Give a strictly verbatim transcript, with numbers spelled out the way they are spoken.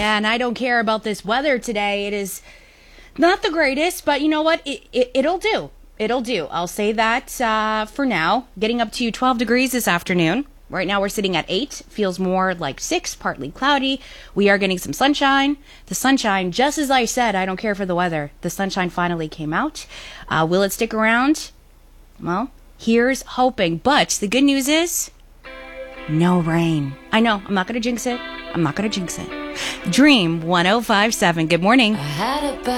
man, I don't care about this weather today. It is not the greatest, but you know what? It, it, it'll do. It'll do. I'll say that uh, for now. Getting up to twelve degrees this afternoon. Right now we're sitting at eight. Feels more like six, partly cloudy. We are getting some sunshine. The sunshine, just as I said, I don't care for the weather. The sunshine finally came out. Uh, will it stick around? Well, here's hoping. But the good news is no rain. I know. I'm not going to jinx it. I'm not going to jinx it. Dream one oh five point seven. Good morning. I had a